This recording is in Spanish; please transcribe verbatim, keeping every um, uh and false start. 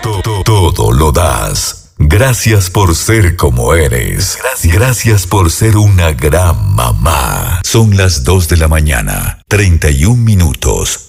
Todo, todo lo das. Gracias por ser como eres. Gracias. Gracias por ser una gran mamá. Son las dos de la mañana, treinta y un minutos.